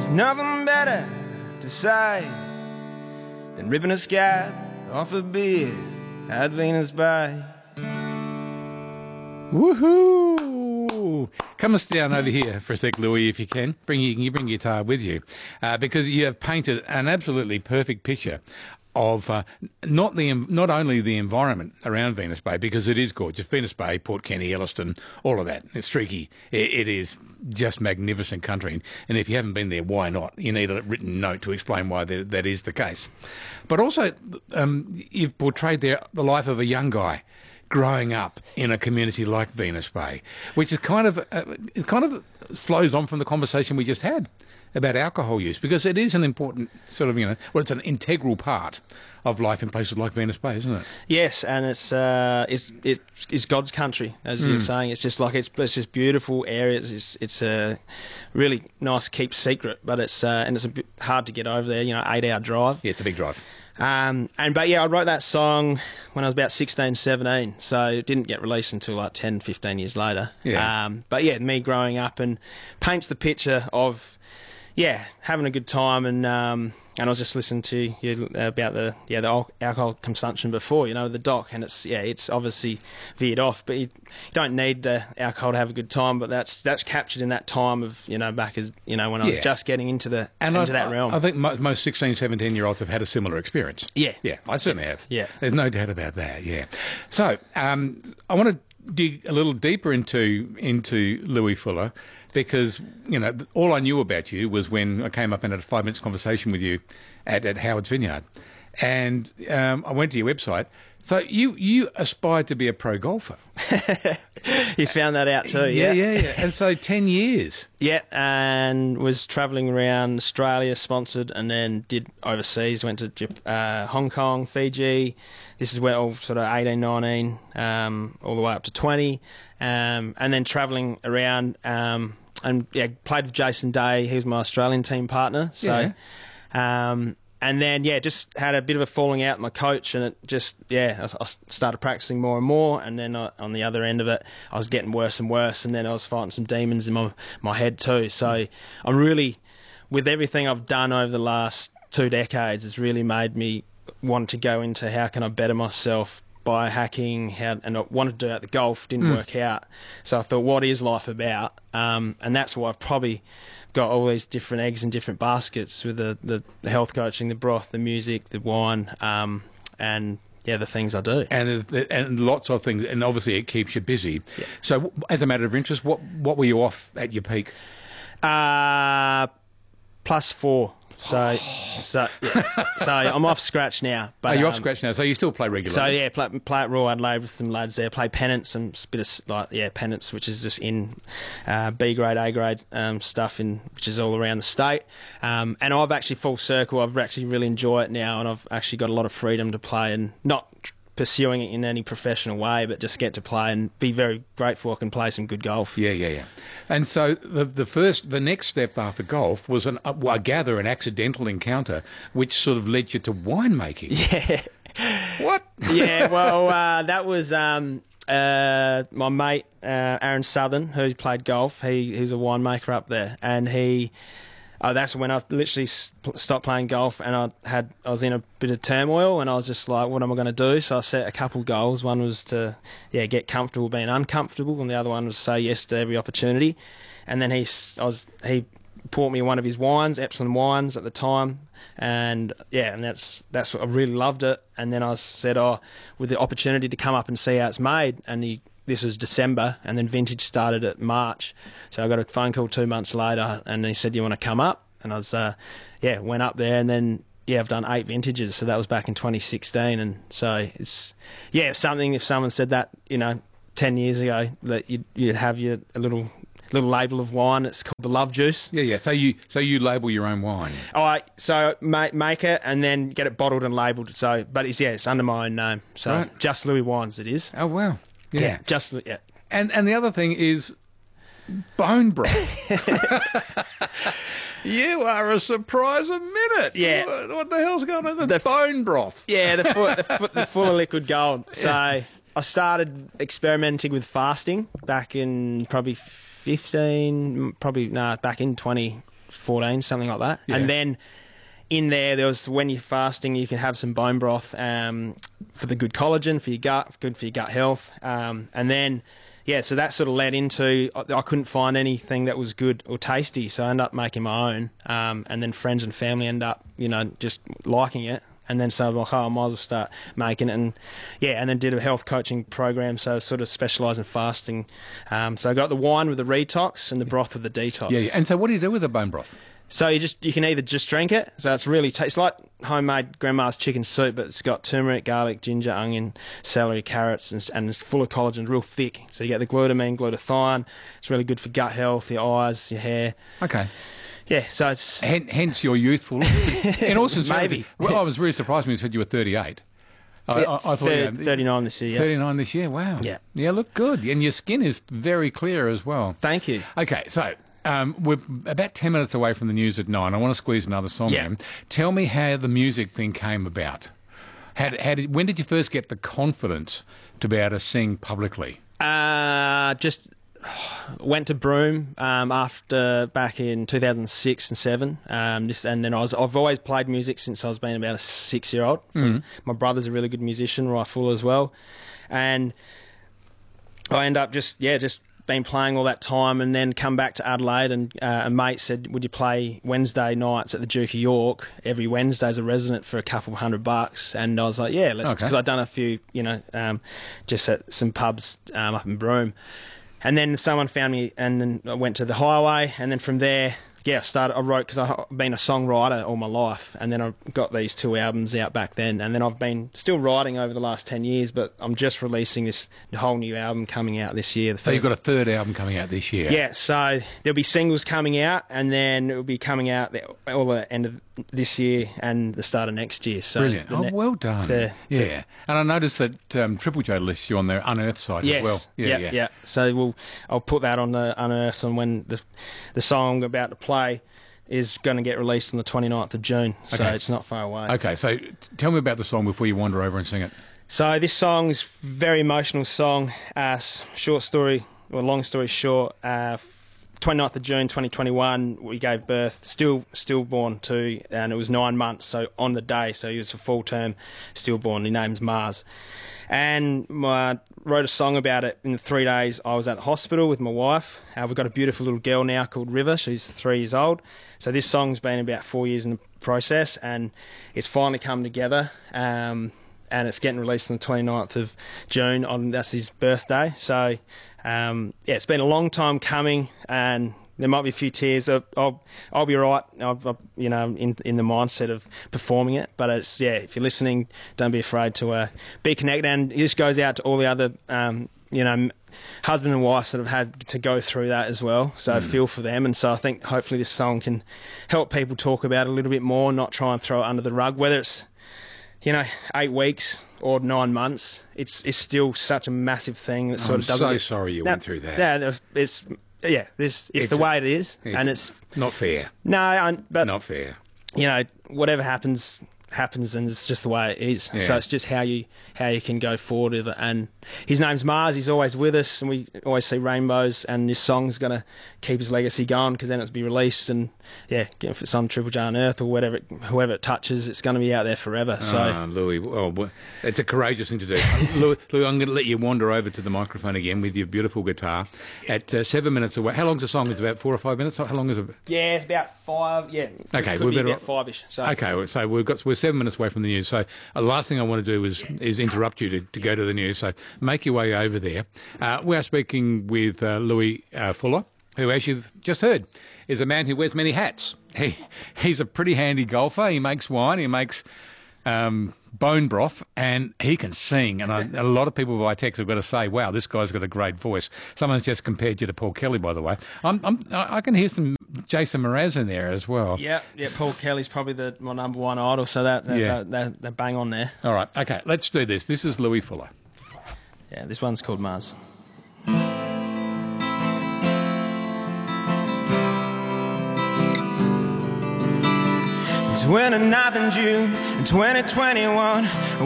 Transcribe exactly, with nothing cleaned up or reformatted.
There's nothing better to say than ripping a scab off a beer at Venus Bay. Woohoo! Come and sit down over here for a sec, Louis, if you can. Bring you, you bring your guitar with you, uh, because you have painted an absolutely perfect picture of uh, not the not only the environment around Venus Bay, because it is gorgeous. Venus Bay, Port Kenny, Elliston, all of that. It's streaky. It, it is just magnificent country. And if you haven't been there, why not? You need a written note to explain why that, that is the case. But also, um, you've portrayed there the life of a young guy growing up in a community like Venus Bay, which is kind of uh, it kind of flows on from the conversation we just had about alcohol use, because it is an important sort of, you know, well, it's an integral part of life in places like Venus Bay, isn't it? Yes, and it's uh, it's it is God's country, as mm. you're saying. It's just like it's it's just beautiful areas. It's it's a really nice keep secret, but it's uh, and it's a bit hard to get over there. You know, eight hour drive. Yeah, it's a big drive. Um, and but yeah, I wrote that song when I was about sixteen, seventeen, so it didn't get released until like ten, fifteen years later. Yeah. Um, but yeah, me growing up, and paints the picture of, yeah, having a good time. And um, and I was just listening to you about the yeah the alcohol consumption before, you know, the doc, and it's yeah it's obviously veered off, but you, you don't need uh, alcohol to have a good time. But that's that's captured in that time of, you know, back as, you know, when I was yeah. just getting into the and into I, that realm. I think most sixteen, seventeen year olds have had a similar experience. Yeah, yeah, I certainly have. Yeah, there's no doubt about that. Yeah. So um, I want to dig a little deeper into into Louis Fuller, because, you know, all I knew about you was when I came up and had a five minutes conversation with you at, at Howard's Vineyard. And um, I went to your website. So you, you aspired to be a pro golfer. You found that out too, yeah? Yeah, yeah, yeah. And so ten years. Yeah, and was travelling around Australia, sponsored, and then did overseas, went to uh, Hong Kong, Fiji. This is where all sort of eighteen, nineteen, um, all the way up to twenty. Um, and then travelling around, um, and yeah, played with Jason Day. He was my Australian team partner. So, yeah. um, and then yeah, just had a bit of a falling out with my coach, and it just yeah, I, I started practicing more and more. And then I, on the other end of it, I was getting worse and worse, and then I was fighting some demons in my my head too. So I'm really, with everything I've done over the last two decades, it's really made me want to go into how can I better myself. Biohacking, how, and I wanted to do out the golf, didn't mm. work out. So I thought, what is life about? Um, and that's why I've probably got all these different eggs in different baskets, with the, the, the health coaching, the broth, the music, the wine, um, and yeah, the things I do. And and lots of things, and obviously it keeps you busy. Yeah. So as a matter of interest, what, what were you off at your peak? Uh, plus four. So, so, yeah. so I'm off scratch now. But, oh, you're um, off scratch now, so you still play regularly? So, yeah, play, play at Royal Adelaide with some lads there. Play Pennants, some bit of, like, yeah, Pennants, which is just in uh, B grade, A grade um, stuff, in which is all around the state. Um, and I've actually full circle. I've actually really enjoyed it now, and I've actually got a lot of freedom to play, and not pursuing it in any professional way, but just get to play and be very grateful I can play some good golf. Yeah, yeah, yeah. And so the the first, the next step after golf was, an, well, I gather, an accidental encounter, which sort of led you to winemaking. Yeah. What? Yeah, well, uh, that was um, uh, my mate, uh, Aaron Southern, who played golf. He He's a winemaker up there, and he... Oh, that's when I literally stopped playing golf, and I had I was in a bit of turmoil, and I was just like, what am I going to do? So I set a couple goals. One was to yeah get comfortable being uncomfortable, and the other one was to say yes to every opportunity. And then he I was he bought me one of his wines, Epsom wines at the time, and yeah, and that's that's what I really loved it. And then I said, oh, with the opportunity to come up and see how it's made, and he. This was December, and then vintage started at March. So I got a phone call two months later, and he said, "You want to come up?" And I was, uh, yeah, went up there, and then yeah, I've done eight vintages. So that was back in twenty sixteen, and so it's yeah, something. If someone said that, you know, ten years ago, that you'd, you'd have your a little little label of wine. It's called the Love Juice. Yeah, yeah. So you so you label your own wine. Oh, I, so make make it and then get it bottled and labelled. So, but it's yeah, it's under my own name. So right. Just Louis Wines, it is. Oh wow. Yeah. yeah, just yeah. And and the other thing is bone broth. You are a surprise a minute. Yeah. What, what the hell's going on with the, the bone broth? Yeah, the full, the, full, the full of liquid gold. So yeah. I started experimenting with fasting back in probably fifteen, probably, no, nah, back in twenty fourteen, something like that. Yeah. And then in there, there was, when you're fasting, you can have some bone broth um, for the good collagen, for your gut, good for your gut health. Um, and then, yeah, so that sort of led into, I, I couldn't find anything that was good or tasty, so I ended up making my own. Um, and then friends and family end up, you know, just liking it. And then so I was like, oh, I might as well start making it. And yeah, and then did a health coaching program, so sort of specialise in fasting. Um, so I got the wine with the retox and the broth with the detox. Yeah, yeah. And so what do you do with the bone broth? So you just you can either just drink it, so it's really tastes like homemade grandma's chicken soup, but it's got turmeric, garlic, ginger, onion, celery, carrots, and, and it's full of collagen, real thick. So you get the glutamine, glutathione. It's really good for gut health, your eyes, your hair. Okay. Yeah, so it's Hen- hence your youthful. In all sincerity, Maybe. well, I was really surprised when you said you were thirty-eight. I, yeah, I, I thought thir- you know, thirty-nine this year. Yeah. thirty-nine this year. Wow. Yeah. Yeah, look good, and your skin is very clear as well. Thank you. Okay, so um, we're about ten minutes away from the news at nine. I want to squeeze another song Yeah. in. Tell me how the music thing came about. How, how did, when did you first get the confidence to be able to sing publicly? Uh, just went to Broome um, after back in two thousand six and seven. Um, this, and then I was, I've always played music since I was been about a six-year-old. Mm. My brother's a really good musician, Ry Fuller as well. And I end up just, yeah, just been playing all that time, and then come back to Adelaide, and uh, a mate said, would you play Wednesday nights at the Duke of York every Wednesday as a resident for a couple of hundred bucks? And I was like, yeah, let's, because Okay. I'd done a few, you know, um, just at some pubs um, up in Broome. And then someone found me, and then I went to the Highway, and then from there, yeah, I started. I wrote, because I've been a songwriter all my life, and then I got these two albums out back then, and then I've been still writing over the last ten years, but I'm just releasing this whole new album coming out this year. The So you've got a third album coming out this year. yeah, so there'll be singles coming out, and then it'll be coming out the, all the end of this year and the start of next year. So Brilliant. the Oh, ne- well done. the- yeah. And I noticed that um, Triple J lists you on their Unearthed site Yes. as well. Yeah, yeah, yeah. yeah. So we'll I'll put that on the Unearthed, and when the the song I'm about to play is going to get released on the twenty-ninth of June. So Okay. it's not far away. Okay, so tell me about the song before you wander over and sing it. So this song's very emotional song. Uh, s- short story, or long story short, uh, twenty-ninth of June twenty twenty-one, we gave birth, still stillborn to, and it was nine months, so on the day, so he was a full-term stillborn. His name's Mars. And I wrote a song about it in the three days I was at the hospital with my wife. Uh, we've got a beautiful little girl now called River. She's three years old. So this song's been about four years in the process, and it's finally come together. Um, and it's getting released on the twenty-ninth of June. On that's his birthday. So um, yeah, it's been a long time coming, and there might be a few tears. I'll I'll, I'll be right. I've, I've, you know, in in the mindset of performing it. But it's yeah, if you're listening, don't be afraid to uh, be connected. And this goes out to all the other um, you know, husband and wives that have had to go through that as well. So I feel for them. And so I think hopefully this song can help people talk about it a little bit more, not try and throw it under the rug, whether it's, you know, eight weeks or nine months. It's it's still such a massive thing that sort I'm of doesn't. so get- sorry you No, went through that. Yeah, it's yeah, this it's, It's the a- way it is, It's and it's not fair. no, I, but Not fair. you know, whatever happens happens, and it's just the way it is. Yeah. So it's just how you how you can go forward with it. And his name's Mars. He's always with us, and we always see rainbows. And this song's going to keep his legacy going, because then it'll be released, and yeah, if it's on Triple J on Earth or whatever, it, whoever it touches, it's going to be out there forever. So Ah, Louis, oh, well, it's a courageous thing to do. Louis, Louis, I'm going to let you wander over to the microphone again with your beautiful guitar at uh, seven minutes away. How long's the song? It's about four or five minutes? How long is it? yeah, it's about five. Yeah, Okay, could we're be better- about five-ish. So Okay, well, so we've got we're seven minutes away from the news. So the last thing I want to do is is interrupt you to, to go to the news. So make your way over there. Uh, we are speaking with uh, Louis uh, Fuller, who, as you've just heard, is a man who wears many hats. He he's a pretty handy golfer. He makes wine. He makes um, bone broth, and he can sing. And I, a lot of people by text have got to say, "Wow, this guy's got a great voice." Someone's just compared you to Paul Kelly, by the way. I'm, I'm I can hear some Jason Mraz in there as well. yeah, yeah, Paul Kelly's probably the my number one idol. So that, that, Yeah. that, that, that bang on there. All right, okay, let's do this. This is Louis Fuller. Yeah, this one's called Mars. twenty-ninth of June, twenty twenty-one,